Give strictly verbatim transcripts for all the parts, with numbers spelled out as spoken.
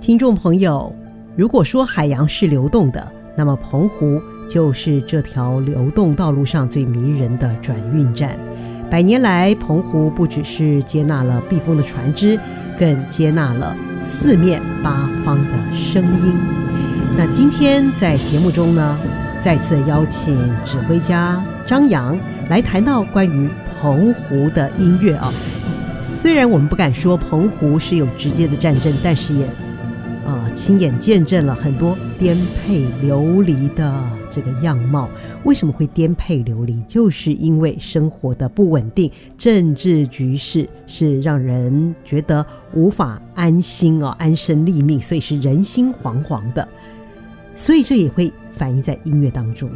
听众朋友，如果说海洋是流动的，那么澎湖就是这条流动道路上最迷人的转运站。百年来，澎湖不只是接纳了避风的船只，更接纳了四面八方的声音。那今天在节目中呢，再次邀请指挥家张扬来谈到关于澎湖的音乐啊。虽然我们不敢说澎湖是有直接的战争，但是也呃，亲眼见证了很多颠沛流离的这个样貌。为什么会颠沛流离？就是因为生活的不稳定，政治局势是让人觉得无法安心啊，安身立命，所以是人心惶惶的。所以这也会反映在音乐当中。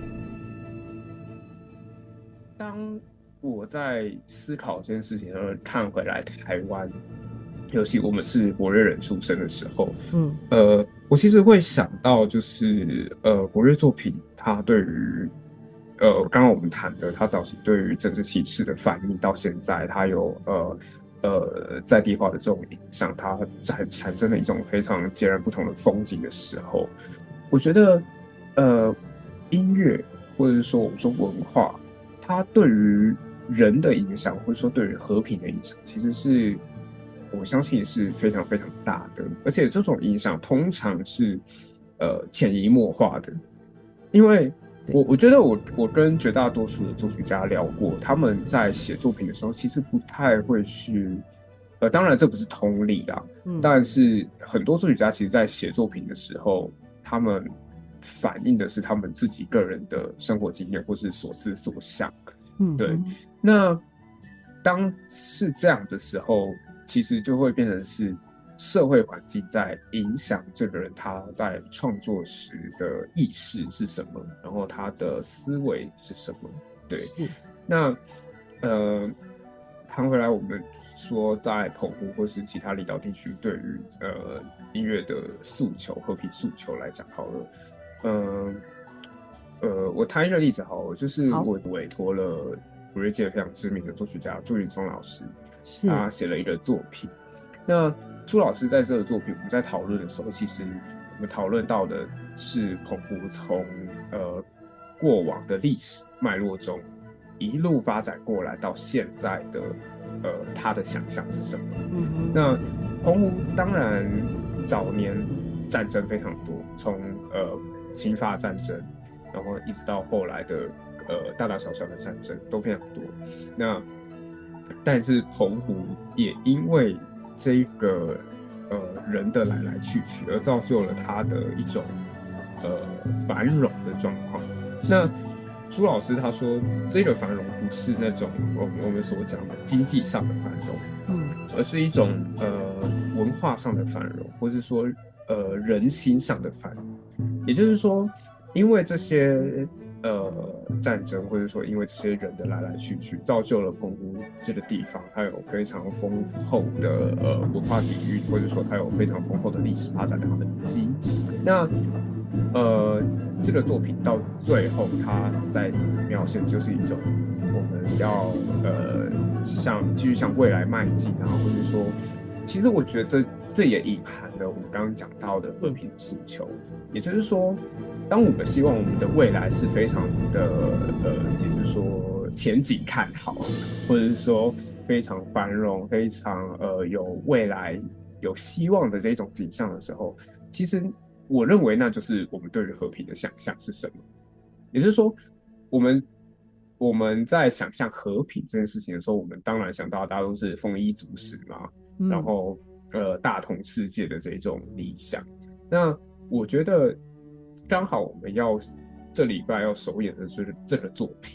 当我在思考这件事情，然后看回来台湾，尤其我们是国乐人出身的时候，嗯，呃，我其实会想到，就是呃，国乐作品它对于，呃，刚刚我们谈的，它早期对于政治情势的反应，到现在它有呃呃在地化的这种影响，它产产生了一种非常截然不同的风景的时候，我觉得，呃，音乐或者是说我们说文化，它对于人的影响，或者说对于和平的影响，其实是。我相信是非常非常大的，而且这种影响通常是呃潜移默化的，因为我我觉得我我跟绝大多数的作曲家聊过，他们在写作品的时候其实不太会去，呃，当然这不是通例啦，嗯，但是很多作曲家其实在写作品的时候，他们反映的是他们自己个人的生活经验或是所思所想，嗯，对，那当是这样的时候。其实就会变成是社会环境在影响这个人他在创作时的意识是什么，然后他的思维是什么。对，那呃，谈回来，我们说在澎湖或是其他离岛地区，对于呃音乐的诉求、和平诉求来讲，好了，嗯呃，呃，我谈一个例子好了，就是我委托了国乐界非常知名的作曲家朱云松老师。他写了一个作品，那朱老师在这个作品，我们在讨论的时候，其实我们讨论到的是澎湖从呃过往的历史脉络中一路发展过来到现在的呃他的想象是什么？嗯、那澎湖当然早年战争非常多，从呃侵法战争，然后一直到后来的呃大大小小的战争都非常多，那。但是澎湖也因为这个呃人的来来去去，而造就了它的一种呃繁荣的状况。那朱老师他说，这个繁荣不是那种我们我们所讲的经济上的繁荣，嗯，而是一种呃文化上的繁荣，或是说呃人心上的繁荣。也就是说，因为这些。呃，战争或者说因为这些人的来来去去，造就了澎湖这个地方，它有非常丰厚的呃文化底蕴，或者说它有非常丰厚的历史发展的痕迹。那呃，这个作品到最后，它在描写就是一种我们要呃向继续向未来迈进啊，或者说。其实我觉得这这也隐含了我们刚刚讲到的和平诉求，也就是说，当我们希望我们的未来是非常的呃，也就是说前景看好，或者是说非常繁荣、非常呃有未来、有希望的这种景象的时候，其实我认为那就是我们对于和平的想象是什么。也就是说，我们我们在想象和平这件事情的时候，我们当然想到大家都是丰衣足食嘛。然后呃大同世界的这种理想，那我觉得刚好我们要这礼拜要首演的就是这个作品，